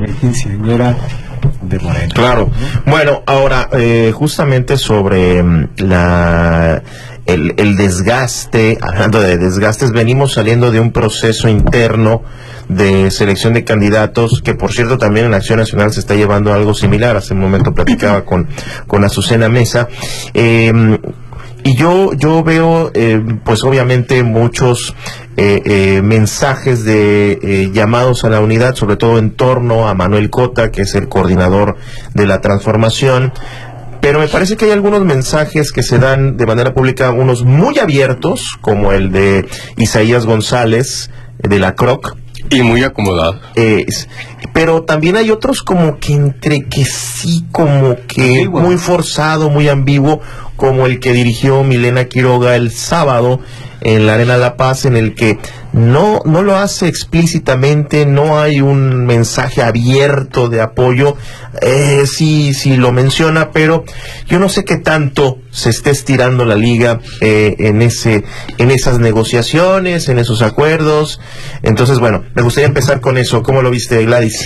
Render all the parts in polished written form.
dirigencia, no era de Morena. Claro. Bueno, ahora, justamente sobre el desgaste, hablando de desgastes, venimos saliendo de un proceso interno de selección de candidatos, que por cierto también en Acción Nacional se está llevando algo similar. Hace un momento platicaba con Azucena Mesa, y yo veo pues obviamente muchos mensajes de llamados a la unidad, sobre todo en torno a Manuel Cota, que es el coordinador de la transformación. Pero me parece que hay algunos mensajes que se dan de manera pública, unos muy abiertos, como el de Isaías González, de la CROC. Y muy acomodado. Pero también hay otros como que entre que sí, como que muy forzado, muy ambiguo, como el que dirigió Milena Quiroga el sábado en la Arena La Paz, en el que no lo hace explícitamente, no hay un mensaje abierto de apoyo, sí lo menciona, pero yo no sé qué tanto se esté estirando la liga en esas negociaciones, en esos acuerdos. Entonces, bueno, me gustaría empezar con eso. ¿Cómo lo viste, Gladys?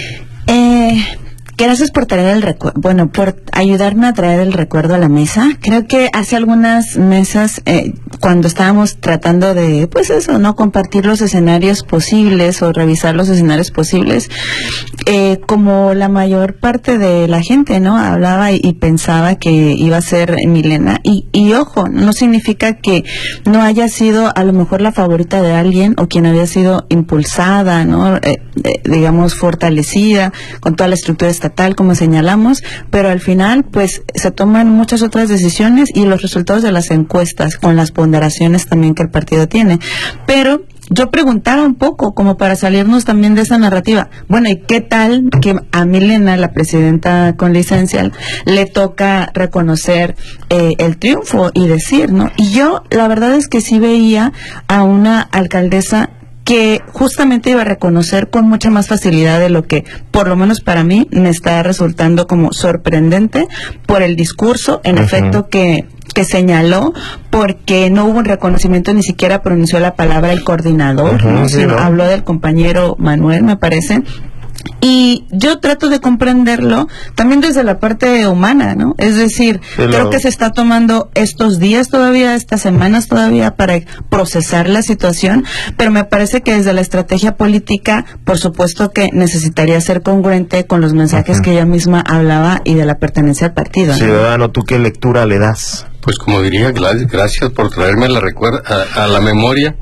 Gracias por traer el recuerdo, bueno, por ayudarme a traer el recuerdo a la mesa. Creo que hace algunas mesas, cuando estábamos tratando de, pues eso, ¿no?, compartir los escenarios posibles o revisar los escenarios posibles, como la mayor parte de la gente, ¿no?, hablaba y pensaba que iba a ser Milena, y ojo, no significa que no haya sido a lo mejor la favorita de alguien o quien había sido impulsada, ¿no?, digamos, fortalecida con toda la estructura estatal, como señalamos, pero al final pues se toman muchas otras decisiones y los resultados de las encuestas con las ponderaciones también que el partido tiene. Pero yo preguntaba un poco como para salirnos también de esa narrativa. Bueno, ¿y qué tal que a Milena, la presidenta con licencia, le toca reconocer el triunfo y decir, ¿no? Y yo la verdad es que sí veía a una alcaldesa que justamente iba a reconocer con mucha más facilidad de lo que, por lo menos para mí, me está resultando como sorprendente por el discurso, en efecto, que señaló, porque no hubo un reconocimiento, ni siquiera pronunció la palabra el coordinador, ¿no?, sino habló del compañero Manuel, me parece. Y yo trato de comprenderlo también desde la parte humana, ¿no? Es decir, creo que se está tomando estos días todavía, estas semanas todavía para procesar la situación, pero me parece que desde la estrategia política, por supuesto que necesitaría ser congruente con los mensajes que ella misma hablaba y de la pertenencia al partido, ¿no? Ciudadano, ¿tú qué lectura le das? Pues como diría Gladys, gracias por traerme a la memoria.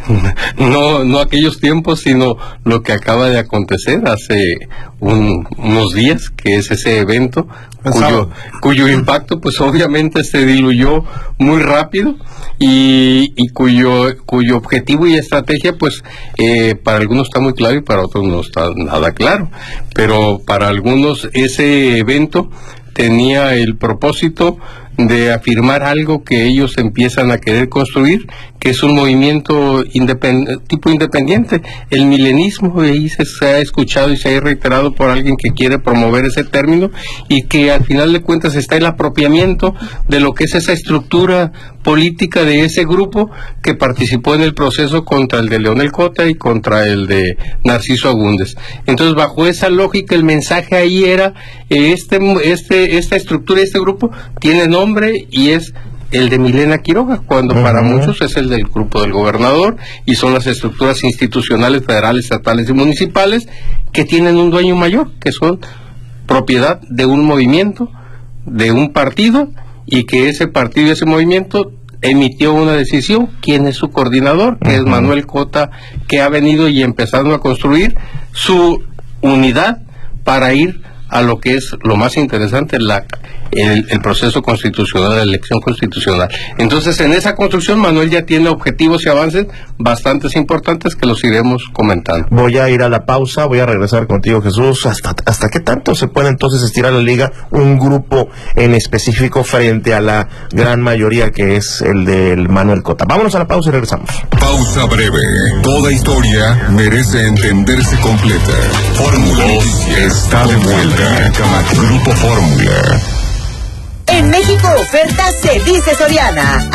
No aquellos tiempos, sino lo que acaba de acontecer hace unos días, que es ese evento cuyo impacto pues obviamente se diluyó muy rápido y cuyo objetivo y estrategia pues para algunos está muy claro y para otros no está nada claro, pero para algunos ese evento tenía el propósito de afirmar algo que ellos empiezan a querer construir, que es un movimiento tipo independiente. El milenismo, ahí se ha escuchado y se ha reiterado por alguien que quiere promover ese término, y que al final de cuentas está el apropiamiento de lo que es esa estructura política de ese grupo que participó en el proceso contra el de Leonel Cota y contra el de Narciso Agúndez. Entonces, bajo esa lógica, el mensaje ahí era, esta estructura, este grupo, tiene nombre y es el de Milena Quiroga, cuando para muchos es el del grupo del gobernador, y son las estructuras institucionales, federales, estatales y municipales, que tienen un dueño mayor, que son propiedad de un movimiento, de un partido, y que ese partido y ese movimiento emitió una decisión. ¿Quién es su coordinador? Que es Manuel Cota, que ha venido y empezando a construir su unidad para ir a lo que es lo más interesante, el proceso constitucional, la elección constitucional. Entonces, en esa construcción, Manuel ya tiene objetivos y avances bastante importantes que los iremos comentando. Voy a ir a la pausa, voy a regresar contigo, Jesús. ¿Hasta qué tanto se puede entonces estirar la liga, un grupo en específico frente a la gran mayoría que es el del Manuel Cota? Vámonos a la pausa y regresamos. Pausa breve. Toda historia merece entenderse completa. Fórmula está de vuelta. Grupo Fórmula. En México oferta se dice Soriana.